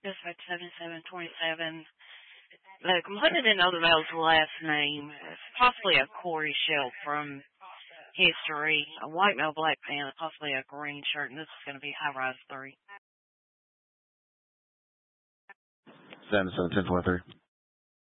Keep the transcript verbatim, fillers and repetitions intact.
Dispatch seventy-seven twenty-seven. The complainant didn't know the male's last name. It's possibly a Corey Shell from history. A white male, black pants, possibly a green shirt, and this is going to be high rise three. seven seven ten twenty-three.